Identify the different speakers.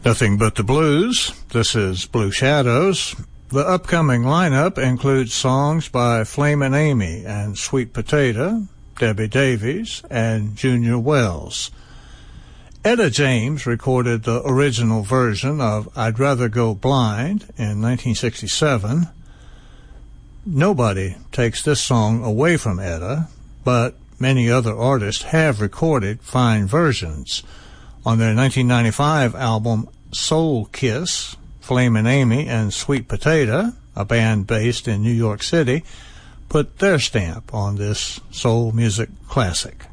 Speaker 1: Nothing But the Blues. This is Blue Shadows. The upcoming lineup includes songs by Flamin' Amy and Sweet Potato, Debbie Davies, and Junior Wells. Etta James recorded the original version of I'd Rather Go Blind in 1967. Nobody takes this song away from Etta, but many other artists have recorded fine versions. On their 1995 album Soul Kiss, Flamin' Amy and Sweet Potato, a band based in New York City, put their stamp on this soul music classic.